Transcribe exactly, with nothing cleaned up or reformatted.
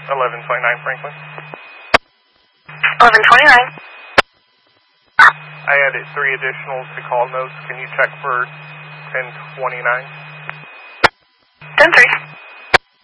eleven twenty-nine Franklin. eleven twenty-nine. I added three additionals to call notes. Can you check for ten twenty-nine? ten three.